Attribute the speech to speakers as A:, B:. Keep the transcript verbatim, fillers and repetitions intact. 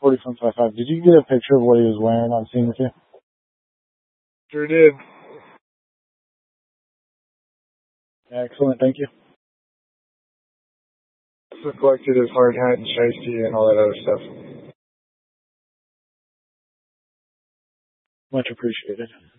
A: forty from five five. Did you get a picture of what he was wearing on scene with you?
B: Sure did.
A: Excellent, thank you.
B: Reflected his hard hat and shiesty and all that other stuff.
A: Much appreciated.